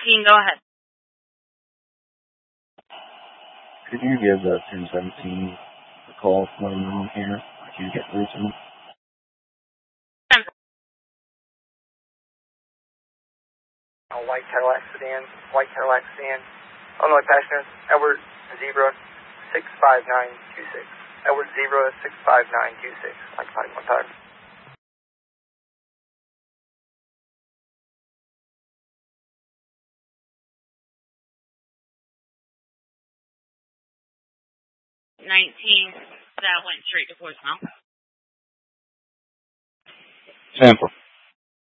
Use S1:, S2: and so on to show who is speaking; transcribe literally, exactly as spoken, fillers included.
S1: nineteen, go ahead.
S2: Could you give the ten seventeen a call for a moment here? Can you get through to me?
S3: A white Cadillac sedan, white Cadillac sedan. Illinois passengers, Edward Zebra six five nine two six. Edward Zebra six five nine two six. Like five one time.
S1: nineteen, that went straight to voicemail.
S2: Sample.